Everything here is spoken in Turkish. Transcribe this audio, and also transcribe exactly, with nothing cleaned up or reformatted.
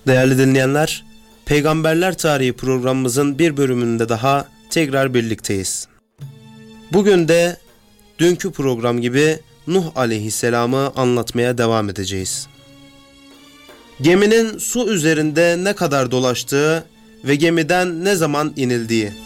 Değerli dinleyenler, Peygamberler Tarihi programımızın bir bölümünde daha tekrar birlikteyiz. Bugün de dünkü program gibi Nuh Aleyhisselam'ı anlatmaya devam edeceğiz. Geminin su üzerinde ne kadar dolaştığı ve gemiden ne zaman inildiği.